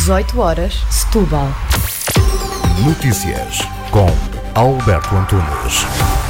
18 horas, Setúbal. Notícias com Alberto Antunes.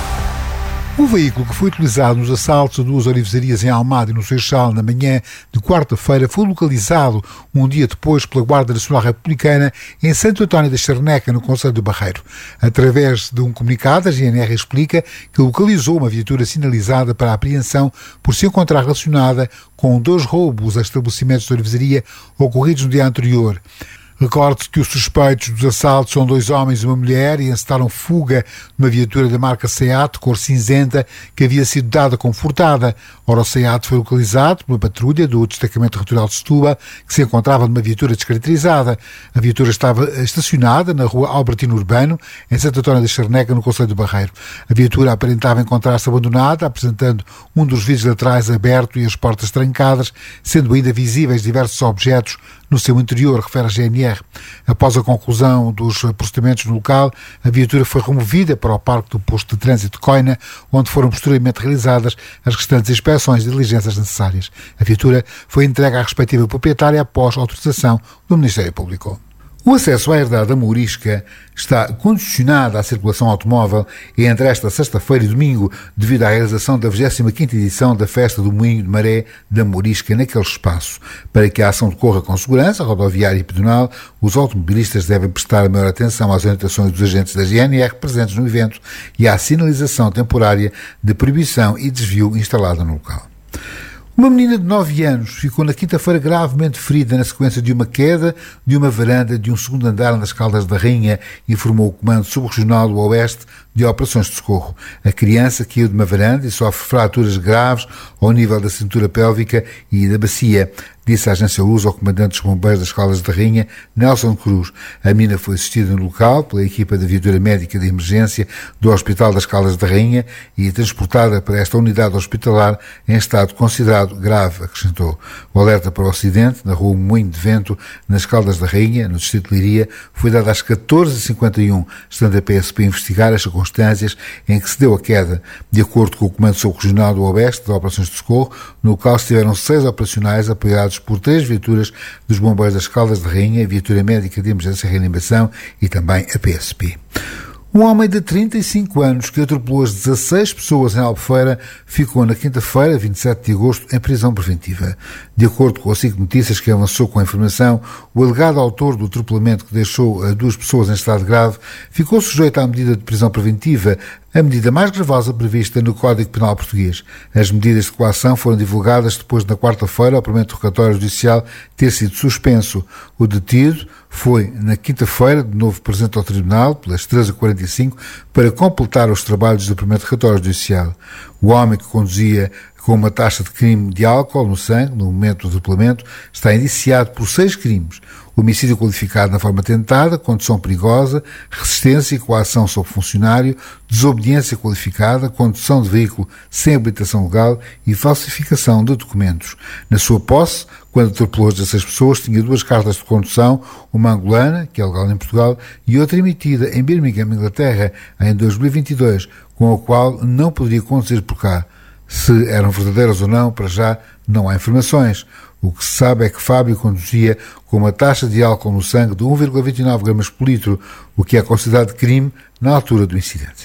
O veículo que foi utilizado nos assaltos a duas orivesarias em Almada e no Seixal na manhã de quarta-feira foi localizado um dia depois pela Guarda Nacional Republicana em Santo António da Charneca, no concelho do Barreiro. Através de um comunicado, a GNR explica que localizou uma viatura sinalizada para a apreensão por se encontrar relacionada com 2 roubos a estabelecimentos de orivesaria ocorridos no dia anterior. Recorde-se que os suspeitos dos assaltos são 2 homens e uma mulher e encetaram fuga numa viatura da marca Seat, cor cinzenta, que havia sido dada como furtada. Ora, o Seat foi localizado por uma patrulha do Destacamento Territorial de Setúbal, que se encontrava numa viatura descaracterizada. A viatura estava estacionada na rua Albertino Urbano, em Santo António da Charneca, no concelho do Barreiro. A viatura aparentava encontrar-se abandonada, apresentando um dos vidros laterais aberto e as portas trancadas, sendo ainda visíveis diversos objetos no seu interior, refere a GNR. Após a conclusão dos procedimentos no local, a viatura foi removida para o Parque do Posto de Trânsito de Coina, onde foram posteriormente realizadas as restantes inspeções e diligências necessárias. A viatura foi entregue à respectiva proprietária após autorização do Ministério Público. O acesso à herdade da Mourisca está condicionado à circulação automóvel entre esta sexta-feira e domingo, devido à realização da 25ª edição da Festa do Moinho de Maré da Mourisca naquele espaço. Para que a ação decorra com segurança rodoviária e pedonal, os automobilistas devem prestar a maior atenção às orientações dos agentes da GNR presentes no evento e à sinalização temporária de proibição e desvio instalada no local. Uma menina de 9 anos ficou na quinta-feira gravemente ferida na sequência de uma queda de uma varanda de um segundo andar nas Caldas da Rainha, informou o Comando Subregional do Oeste de Operações de Socorro. A criança caiu de uma varanda e sofre fraturas graves ao nível da cintura pélvica e da bacia, disse a agência Luz ao comandante dos bombeiros das Caldas da Rainha, Nelson Cruz. A menina foi assistida no local pela equipa da viatura médica de emergência do Hospital das Caldas da Rainha e transportada para esta unidade hospitalar em estado considerado grave, acrescentou. O alerta para o acidente na rua Moinho de Vento, nas Caldas da Rainha, no distrito de Leiria, foi dado às 14h51, estando a PSP a investigar as circunstâncias em que se deu a queda. De acordo com o Comando Subregional do Oeste de Operações de Socorro, no local estiveram 6 operacionais apoiados por 3 viaturas dos bombeiros das Caldas de Rainha, a viatura médica de emergência e reanimação e também a PSP. Um homem de 35 anos que atropelou as 16 pessoas em Albufeira ficou na quinta-feira, 27 de agosto, em prisão preventiva. De acordo com a SIC Notícias, que avançou com a informação, o alegado autor do atropelamento que deixou a 2 pessoas em estado grave ficou sujeito à medida de prisão preventiva, a medida mais gravosa prevista no Código Penal Português. As medidas de coação foram divulgadas depois, na quarta-feira, ao primeiro interrogatório judicial ter sido suspenso. O detido foi, na quinta-feira, de novo presente ao Tribunal, pelas 13h45, para completar os trabalhos do primeiro interrogatório judicial. O homem que conduzia com uma taxa de crime de álcool no sangue, no momento do atropelamento, está indiciado por 6 crimes. Homicídio qualificado na forma tentada, condução perigosa, resistência e coação sobre funcionário, desobediência qualificada, condução de veículo sem habilitação legal e falsificação de documentos. Na sua posse, quando atropelou as 16 pessoas, tinha 2 cartas de condução, uma angolana, que é legal em Portugal, e outra emitida em Birmingham, Inglaterra, em 2022, com a qual não poderia conduzir por cá. Se eram verdadeiras ou não, para já não há informações. O que se sabe é que Fábio conduzia com uma taxa de álcool no sangue de 1,29 gramas por litro, o que é considerado crime na altura do incidente.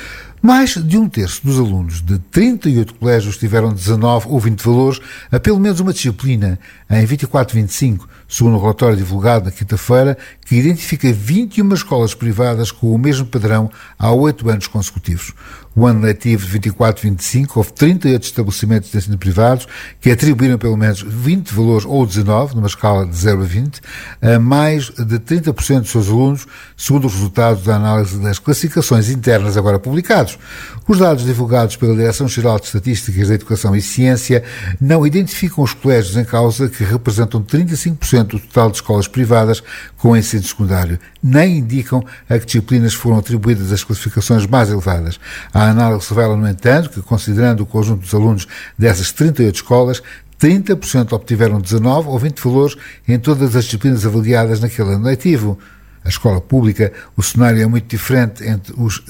Mais de 1/3 dos alunos de 38 colégios tiveram 19 ou 20 valores a pelo menos uma disciplina em 24-25, segundo o relatório divulgado na quinta-feira, que identifica 21 escolas privadas com o mesmo padrão há 8 anos consecutivos. O ano letivo de 24-25 houve 38 estabelecimentos de ensino privados que atribuíram pelo menos 20 valores ou 19, numa escala de 0 a 20, a mais de 30% dos seus alunos, segundo os resultados da análise das classificações internas agora publicados. Os dados divulgados pela Direção-Geral de Estatísticas da Educação e Ciência não identificam os colégios em causa, que representam 35% do total de escolas privadas com ensino secundário, nem indicam a que disciplinas foram atribuídas as classificações mais elevadas. A análise revela, no entanto, que, considerando o conjunto dos alunos dessas 38 escolas, 30% obtiveram 19 ou 20 valores em todas as disciplinas avaliadas naquele ano letivo. A escola pública, o cenário é muito diferente. Entre os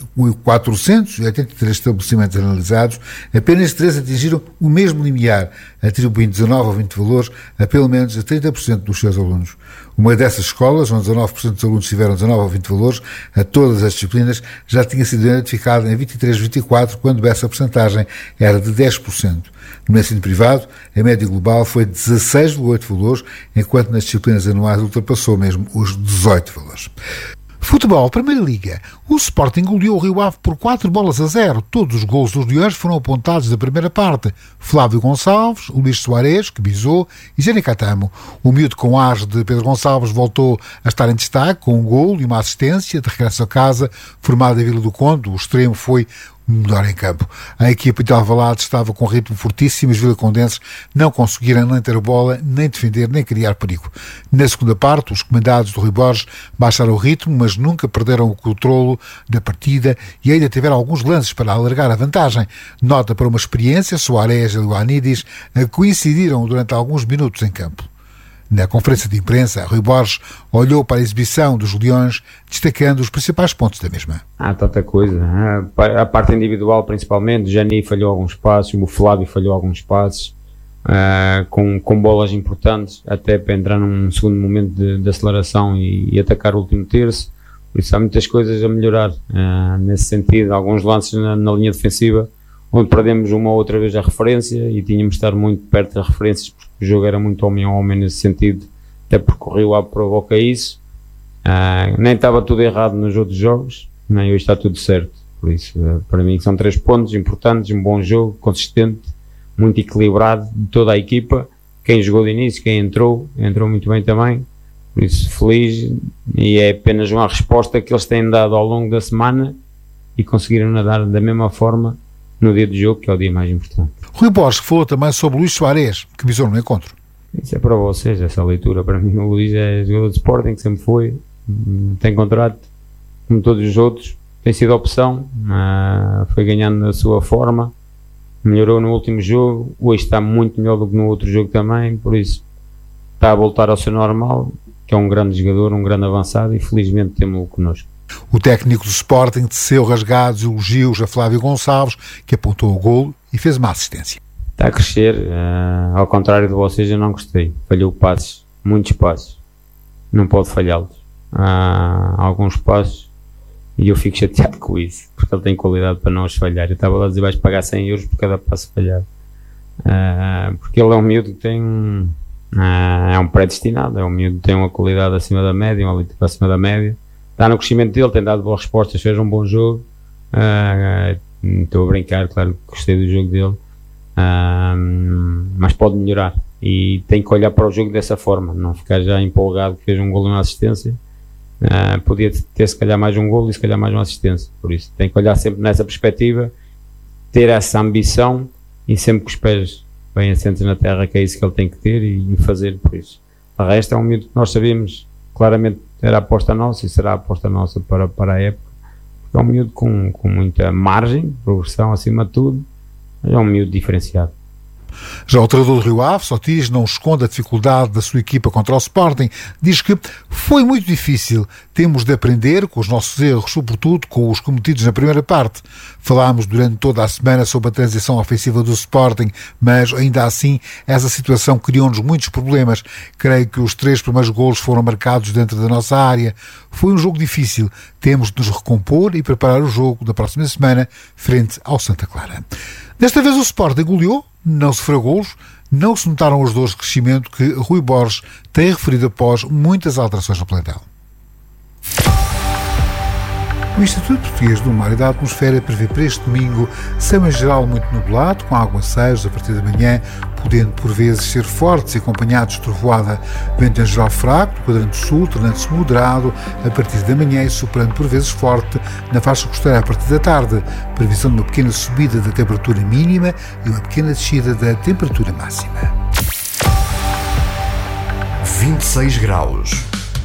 483 estabelecimentos analisados, apenas 3 atingiram o mesmo limiar, atribuindo 19 ou 20 valores a pelo menos a 30% dos seus alunos. Uma dessas escolas, onde 19% dos alunos tiveram 19 ou 20 valores a todas as disciplinas, já tinha sido identificada em 23-24, quando essa percentagem era de 10%. No ensino privado, a média global foi de 16,8 valores, enquanto nas disciplinas anuais ultrapassou mesmo os 18 valores. Futebol, Primeira Liga. O Sporting goleou o Rio Ave por 4-0. Todos os golos dos leões foram apontados da primeira parte. Flávio Gonçalves, Luís Soares, que bisou, e Jenny Catamo. O miúdo com ares de Pedro Gonçalves voltou a estar em destaque, com um golo e uma assistência de regresso a casa, formado em Vila do Conde. O extremo foi melhor em campo. A equipa de Alvalade estava com ritmo fortíssimo e os vilacondenses não conseguiram nem ter a bola, nem defender, nem criar perigo. Na segunda parte, os comandados do Rui Borges baixaram o ritmo, mas nunca perderam o controlo da partida e ainda tiveram alguns lances para alargar a vantagem. Nota para uma experiência, Soares e Ioannidis coincidiram durante alguns minutos em campo. Na conferência de imprensa, Rui Borges olhou para a exibição dos Leões, destacando os principais pontos da mesma. Há tanta coisa. A parte individual, principalmente, o Jani falhou alguns passos, o Flávio falhou alguns passos, com bolas importantes, até para entrar num segundo momento de aceleração e atacar o último terço. Por isso há muitas coisas a melhorar nesse sentido. Alguns lances na linha defensiva, onde perdemos uma ou outra vez a referência e tínhamos de estar muito perto das referências, porque o jogo era muito homem a homem nesse sentido, até porque o Rio Ave provoca isso. Nem estava tudo errado nos outros jogos, nem hoje está tudo certo. Por isso, para mim, são 3 pontos importantes, um bom jogo, consistente, muito equilibrado de toda a equipa. Quem jogou de início, quem entrou muito bem também. Por isso, feliz, e é apenas uma resposta que eles têm dado ao longo da semana e conseguiram nadar da mesma forma no dia do jogo, que é o dia mais importante. Rui Borges falou também sobre Luís Soares, que bisou no encontro. Isso é para vocês, essa leitura. Para mim, o Luís é jogador de Sporting, que sempre foi, tem contrato, como todos os outros, tem sido opção, foi ganhando a sua forma, melhorou no último jogo, hoje está muito melhor do que no outro jogo também, por isso está a voltar ao seu normal, que é um grande jogador, um grande avançado, e felizmente temos-o connosco. O técnico do Sporting teceu rasgados elogios a Flávio Gonçalves, que apontou o golo e fez uma assistência. Está a crescer, ao contrário de vocês, eu não gostei. Falhou passos, muitos passos. Não pode falhá-los. Alguns passos, e eu fico chateado com isso, porque ele tem qualidade para não os falhar. Eu estava lá a dizer, vais pagar 100 euros por cada passo falhado. Porque ele é um miúdo que tem é um predestinado, é um miúdo que tem uma qualidade acima da média, uma leitura acima da média. Está no crescimento dele, tem dado boas respostas, fez um bom jogo. Estou a brincar, claro que gostei do jogo dele, mas pode melhorar e tem que olhar para o jogo dessa forma, não ficar já empolgado que fez um golo e uma assistência. Podia ter se calhar mais um golo e se calhar mais uma assistência, por isso tem que olhar sempre nessa perspectiva, ter essa ambição e sempre com os pés bem assentes na terra, que é isso que ele tem que ter e fazer. Por isso, o resto é um miúdo que nós sabíamos claramente era a aposta nossa e será a aposta nossa para a época. É um miúdo com muita margem, progressão acima de tudo, é um miúdo diferenciado. Já o treinador do Rio Ave, Sotiris, não esconde a dificuldade da sua equipa contra o Sporting. Diz que foi muito difícil. Temos de aprender com os nossos erros, sobretudo com os cometidos na primeira parte. Falámos durante toda a semana sobre a transição ofensiva do Sporting, mas ainda assim essa situação criou-nos muitos problemas. Creio que os 3 primeiros golos foram marcados dentro da nossa área. Foi um jogo difícil. Temos de nos recompor e preparar o jogo da próxima semana frente ao Santa Clara. Desta vez o Sporting goleou, não sofreu golos, não se notaram as dores de crescimento que Rui Borges tem referido após muitas alterações no plantel. O Instituto Português do Mar e da Atmosfera prevê para este domingo céu em geral muito nublado, com aguaceiros a partir da manhã, podendo por vezes ser fortes e acompanhados de trovoada. Vento em geral fraco, do quadrante sul, tornando-se moderado a partir da manhã e soprando por vezes forte na faixa costeira a partir da tarde. Previsão de uma pequena subida da temperatura mínima e uma pequena descida da temperatura máxima. 26 graus.